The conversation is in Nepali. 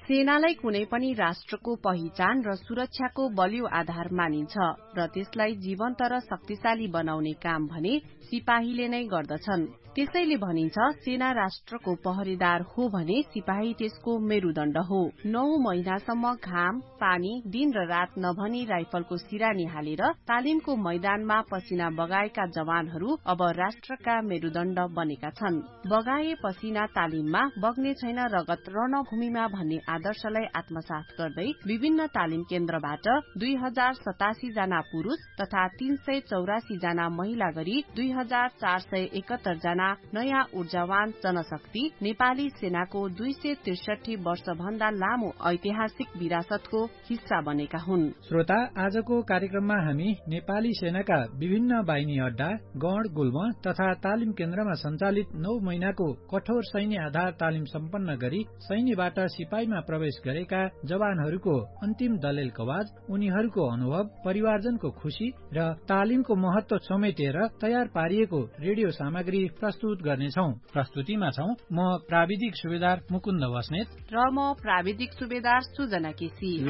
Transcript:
सेनालाई कुनै पनि राष्ट्रको पहिचान र सुरक्षाको बलियो आधार मानिन्छ र त्यसलाई जीवन्त र शक्तिशाली बनाउने काम भने सिपाहीले नै गर्दछन्। त्यसैले भनिन्छ सेना राष्ट्रको पहरेदार हो भने सिपाही त्यसको मेरुदण्ड हो। 9 महिनासम्म घाम, पानी, दिन र रात नभनी राइफलको सिरानी हालेर तालिमको मैदानमा पसिना बगाएका जवानहरू अब राष्ट्रका मेरुदण्ड बनेका छन्। बगाए पसिना तालिममा बग्ने छैन रगत रणभूमिमा भन्ने आदर्शलाई आत्मसात गर्दै विभिन्न तालिम केन्द्रबाट 2087 जना पुरुष तथा 384 जना महिला गरी 2471 जना नयाँ ऊर्जावान जनशक्ति नेपाली सेनाको 263 वर्ष भन्दा लामो ऐतिहासिक विरासतको हिस्सा बनेका हुन्। श्रोता, आजको कार्यक्रममा हामी नेपाली सेनाका विभिन्न बाहिनी अड्डा, गण, गुल्म तथा तालिम केन्द्रमा सञ्चालित 9 महिनाको कठोर सैन्य आधार तालिम सम्पन्न गरी सैन्यबाट सिपाहीमा प्रवेश गरेका जवानहरूको अन्तिम दलेल कवाज, उनीहरूको अनुभव, परिवारजनको खुशी र तालिमको महत्व समेटेर तयार पारिएको रेडियो सामग्री प्रस्तुत गर्नेछौ। प्रस्तुतिमा छौ म प्राविधिक सुबेदार मुकुन्द बस्नेत र म प्राविधिक सुबेदार सुजना केसी।